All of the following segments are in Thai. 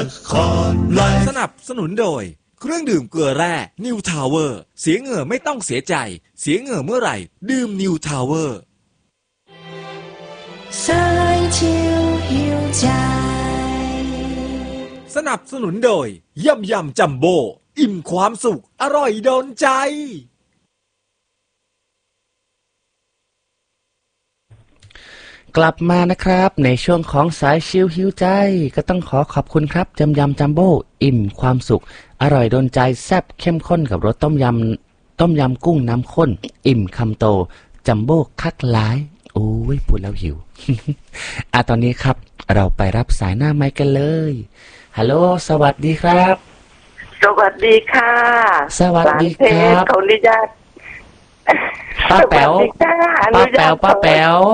สนับสนุนโดยเครื่องดื่มเกลือแร่นิวทาวเวอร์เสียเหงื่อไม่ต้องเสียใจเสียเหงื่อเมื่อไหร่ดื่มนิวทาวเวอร์สนับสนุนโดยยำจัมโบ้อิ่มความสุขอร่อยโดนใจกลับมานะครับในช่วงของสายชิลหิวใจก็ต้องขอขอบคุณครับยำจัมโบ้อิ่มความสุขอร่อยโดนใจแซ่บเข้มข้นกับรสต้มยำกุ้งน้ำข้นอิ่มคำโตจัมโบ้คักหลายโอ้ยพูดแล้วหิว ตอนนี้ครับเราไปรับสายหน้าไมค์กันเลยฮัลโหลสวัสดีครับสวัสดีค่ะสวัสดีครับขออนุญาตป้าแป๋วป้าแป๋ว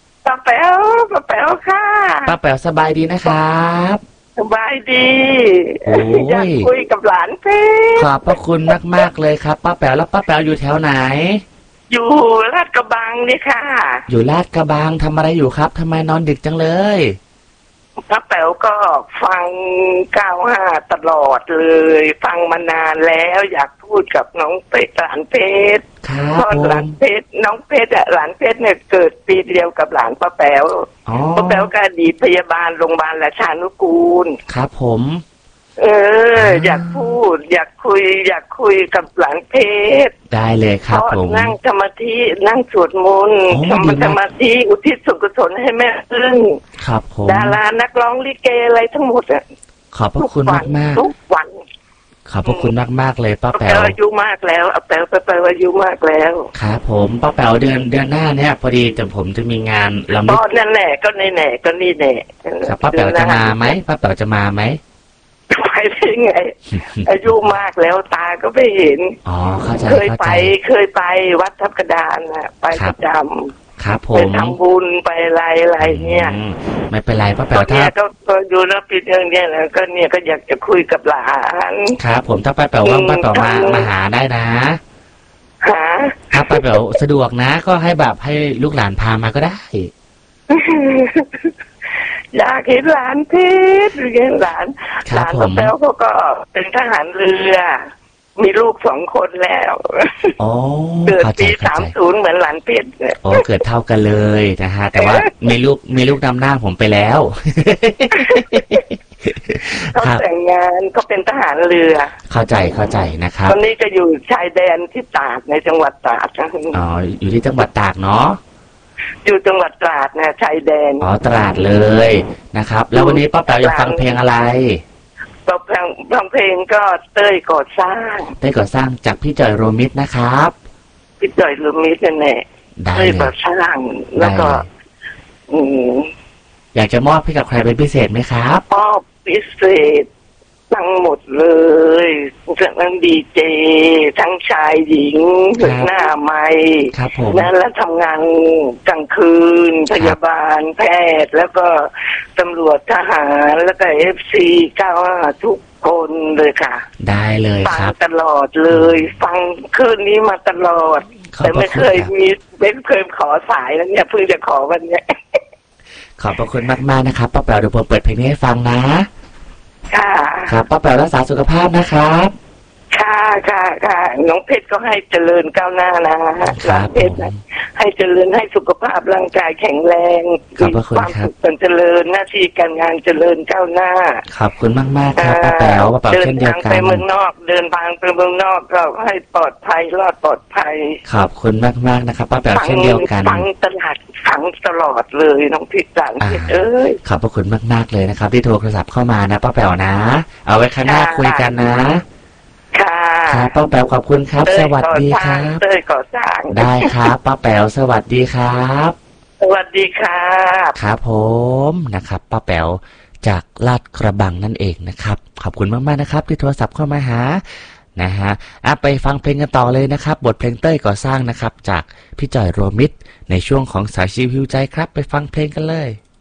ค่ะป้าแป๋วสบายดีนะครับสบายดีอยากคุยกับหลานเพชรขอบพระคุณมากๆเลยครับป้าแป๋วแล้วป้าแป๋วอยู่แถวไหนอยู่ลาดกระบังนี่ค่ะอยู่ลาดกระบังทำอะไรอยู่ครับทำไมนอนดึกจังเลยป้าแป๋วก็ฟัง95ตลอดเลยฟังมานานแล้วอยากพูดกับน้องเป็ดหลานเพชรเพราะหลานเพชรน้องเพชรหลานเพชรเนี่ยเกิดปีเดียวกับหลานป้าแป๋วป้าแป๋วก็อดีตพยาบาลโรงพยาบาลราชานุกูลครับผมอยากพูดอยากคุยกับหลานเพชรได้เลยครับผมนั่งสมาธินั่งสวดมนต์ทำสมาธิอุทิศส่วนกุศลให้แม่พึ่งครับผมดารานักร้องลิเกอะไรทั้งหมดอ่ะขอบพระคุณมากทุกวันขอบพระคุณมากเลยป้าแป๋วอายุมากแล้วแป๋วอายุมากแล้วครับผมป้าแป๋วเดือนหน้าเนี่ยพอดีแต่ผมจะมีงานลำลึกนั่นแหละก็นี่แน่ครับป้าแป๋วจะมาไหมป้าแป๋วจะมาไหมไปได้ไงอายุมากแล้วตาก็ไม่เห็นเคยไปวัดทับกระดานน่ะไปประจำครับผมไปทำบุญไปอะไรเงี้ยไม่เป็นไรป้าแป๋วถ้าก็อยู่นะปีนึงเนี่ยนะก็เนี่ยก็อยากจะคุยกับหลานครับผมถ้าป้าแป๋วว่างป้าแป๋วมาหาได้นะถ้าป้าแป๋วสะดวกนะก็ให้แบบให้ลูกหลานพามาก็ได้อยากเห็นหลานเพชรเห็นหลานป้าแป๋วเขาก็เป็นทหารเรือมีลูก2 คนแล้วเกิดปี30เหมือนหลานเพชรเกิดเท่ากันเลยนะฮะแต่ว่ามีลูกนำหน้าผมไปแล้วเขาแต่งงานก็เป็นทหารเรือเข้าใจนะครับตอนนี้ก็อยู่ชายแดนที่ตากในจังหวัดตากอยู่ที่จังหวัดตากเนาะอยู่จังหวัดตราดนะชายแดนตราดเลยนะครับแล้ววันนี้ป้าแป๋วอยากฟังเพลงอะไรฟังเพลงก็เต้ยก่อสร้างจากพี่จอยโรมิตนะครับพี่จอยโรมิตนั่นแหละเต้ยก่อสร้างแล้วก็อยากจะมอบให้กับใครเป็นพิเศษไหมครับมอบพิเศษทั้งหมดเลยทั้งดีเจทั้งชายหญิงหน้าไม้นั่นแล้วทำงานกลางคืนพยาบาลแพทย์แล้วก็ตำรวจทหารแล้วก็FC 95ทุกคนเลยค่ะได้เลยครับฟังตลอดเลยฟังคืนนี้มาตลอดแต่ไม่เคยขอสายแล้วเนี่ยเพิ่งจะขอวันนี้ขอบพระคุณมากๆนะครับป้าแป๋วเดี๋ยวผมเปิดเพลงนี้ให้ฟังนะค่ะครับป้าแป๋วรักษาสุขภาพนะครับค่ะน้องเพชรก็ให้เจริญก้าวหน้านะหลานเพชรให้เจริญให้สุขภาพร่างกายแข็งแรงมีความสุขเจริญหน้าที่การงานเจริญก้าวหน้าขอบคุณมากๆครับป้าแป๋วเช่นเดียวกันเดินทางไปเมืองนอกก็ให้ปลอดภัยรอดปลอดภัยขอบคุณมากๆนะครับป้าแป๋วเช่นเดียวกันฟังตลอดเลยน้องเพชรขอบคุณมากๆเลยนะครับที่โทรศัพท์เข้ามานะป้าแป๋วนะเอาไว้ข้างหน้าคุยกันนะครับป้าแป๋วขอบคุณครับสวัสดีครับเต้ยก่อสร้างได้ครับป้าแป๋วสวัสดีครับสวัสดีครับครับผมนะครับป้าแป๋วจากลาดกระบังนั่นเองนะครับขอบคุณมากๆนะครับที่โทรศัพท์เข้ามาหานะฮะไปฟังเพลงกันต่อเลยนะครับบทเพลงเต้ยก่อสร้างนะครับจากพี่จอยโรมิตในช่วงของสายชิลหิวใจครับไปฟังเพลงกันเลย